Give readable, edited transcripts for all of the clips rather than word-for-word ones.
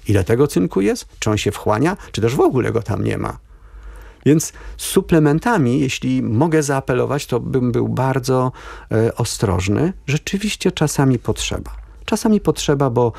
ile tego cynku jest, czy on się wchłania, czy też w ogóle go tam nie ma. Więc z suplementami, jeśli mogę zaapelować, to bym był bardzo ostrożny. Rzeczywiście czasami potrzeba. Czasami potrzeba, bo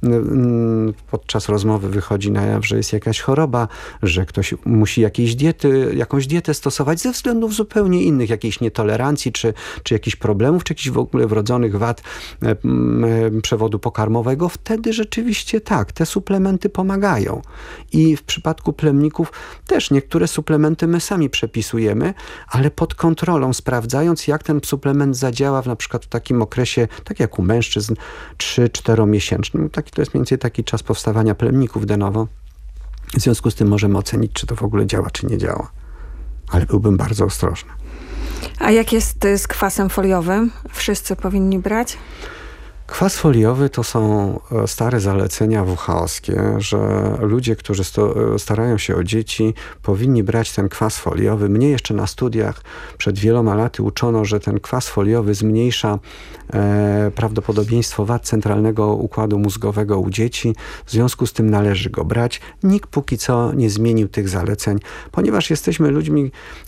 podczas rozmowy wychodzi na jaw, że jest jakaś choroba, że ktoś musi jakąś dietę stosować ze względów zupełnie innych, jakiejś nietolerancji, czy jakichś problemów, czy jakichś w ogóle wrodzonych wad przewodu pokarmowego. Wtedy rzeczywiście tak, te suplementy pomagają. I w przypadku plemników też niektóre suplementy my sami przepisujemy, ale pod kontrolą, sprawdzając, jak ten suplement zadziała na przykład w takim okresie, tak jak u mężczyzn, 3-4 miesięcznym. To jest mniej więcej taki czas powstawania plemników de novo. W związku z tym możemy ocenić, czy to w ogóle działa, czy nie działa. Ale byłbym bardzo ostrożny. A jak jest z kwasem foliowym? Wszyscy powinni brać? Kwas foliowy to są stare zalecenia WHO-skie, że ludzie, którzy starają się o dzieci, powinni brać ten kwas foliowy. Mnie jeszcze na studiach przed wieloma laty uczono, że ten kwas foliowy zmniejsza prawdopodobieństwo wad centralnego układu mózgowego u dzieci. W związku z tym należy go brać. Nikt póki co nie zmienił tych zaleceń, ponieważ jesteśmy ludźmi,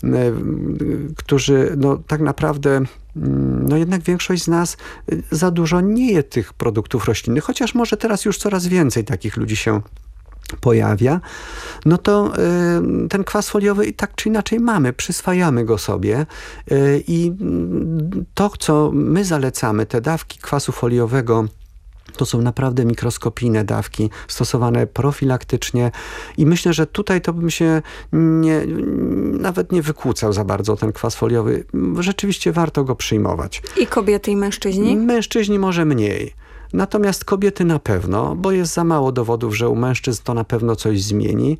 którzy tak naprawdę jednak większość z nas za dużo nie je tych produktów roślinnych, chociaż może teraz już coraz więcej takich ludzi się pojawia, no to ten kwas foliowy i tak czy inaczej mamy, przyswajamy go sobie i to, co my zalecamy, te dawki kwasu foliowego, to są naprawdę mikroskopijne dawki, stosowane profilaktycznie i myślę, że tutaj to bym się nawet nie wykłócał za bardzo o ten kwas foliowy. Rzeczywiście warto go przyjmować. I kobiety, i mężczyźni? Mężczyźni może mniej. Natomiast kobiety na pewno, bo jest za mało dowodów, że u mężczyzn to na pewno coś zmieni.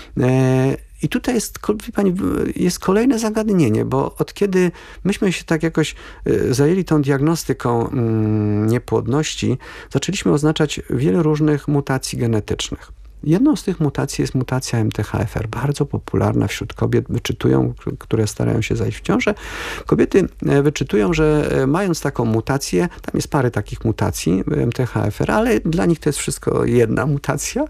I tutaj jest kolejne zagadnienie, bo od kiedy myśmy się tak jakoś zajęli tą diagnostyką niepłodności, zaczęliśmy oznaczać wiele różnych mutacji genetycznych. Jedną z tych mutacji jest mutacja MTHFR, bardzo popularna wśród kobiet, które starają się zajść w ciążę. Kobiety wyczytują, że mając taką mutację, tam jest parę takich mutacji MTHFR, ale dla nich to jest wszystko jedna mutacja.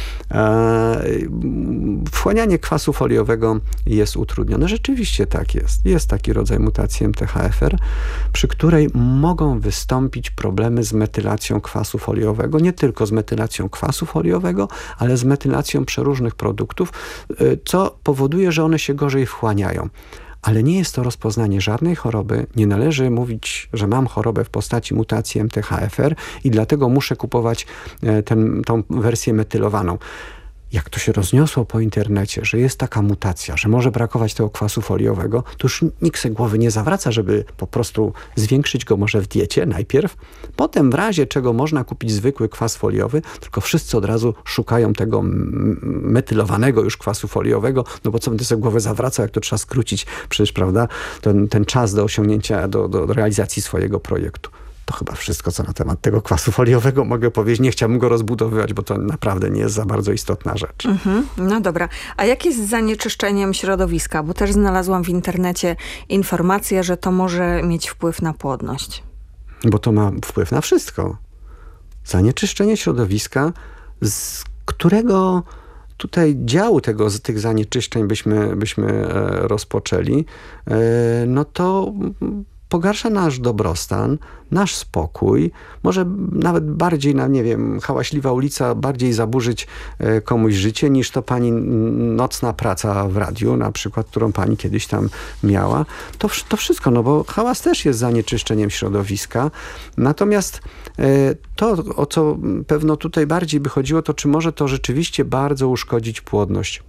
Wchłanianie kwasu foliowego jest utrudnione. Rzeczywiście tak jest. Jest taki rodzaj mutacji MTHFR, przy której mogą wystąpić problemy z metylacją kwasu foliowego. Nie tylko z metylacją kwasu foliowego, ale z metylacją przeróżnych produktów, co powoduje, że one się gorzej wchłaniają. Ale nie jest to rozpoznanie żadnej choroby. Nie należy mówić, że mam chorobę w postaci mutacji MTHFR i dlatego muszę kupować tą wersję metylowaną. Jak to się rozniosło po internecie, że jest taka mutacja, że może brakować tego kwasu foliowego, to już nikt sobie głowy nie zawraca, żeby po prostu zwiększyć go może w diecie najpierw. Potem w razie czego można kupić zwykły kwas foliowy, tylko wszyscy od razu szukają tego metylowanego już kwasu foliowego, no bo co będę sobie głowę zawracał, jak to trzeba skrócić przecież, prawda, ten czas do osiągnięcia, do realizacji swojego projektu. To chyba wszystko, co na temat tego kwasu foliowego mogę powiedzieć. Nie chciałbym go rozbudowywać, bo to naprawdę nie jest za bardzo istotna rzecz. No dobra. A jak jest z zanieczyszczeniem środowiska? Bo też znalazłam w internecie informację, że to może mieć wpływ na płodność. Bo to ma wpływ na wszystko. Zanieczyszczenie środowiska, z którego tutaj działu tych zanieczyszczeń byśmy rozpoczęli, no to pogarsza nasz dobrostan, nasz spokój, może nawet bardziej, hałaśliwa ulica bardziej zaburzyć komuś życie niż to pani nocna praca w radiu, na przykład, którą pani kiedyś tam miała. To wszystko, no bo hałas też jest zanieczyszczeniem środowiska. Natomiast to, o co pewno tutaj bardziej by chodziło, to czy może to rzeczywiście bardzo uszkodzić płodność.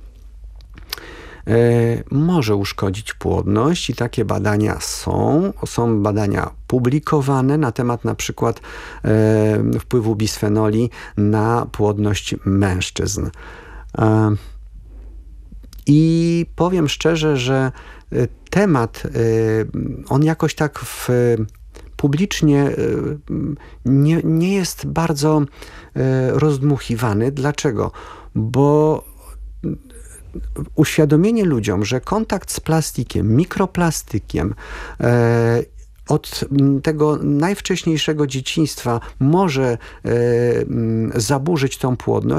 Może uszkodzić płodność i takie badania są badania publikowane na temat na przykład wpływu bisfenoli na płodność mężczyzn. I powiem szczerze, że temat, on jakoś tak publicznie nie jest bardzo rozdmuchiwany. Dlaczego? Bo uświadomienie ludziom, że kontakt z plastikiem, mikroplastykiem od tego najwcześniejszego dzieciństwa może zaburzyć tą płodność,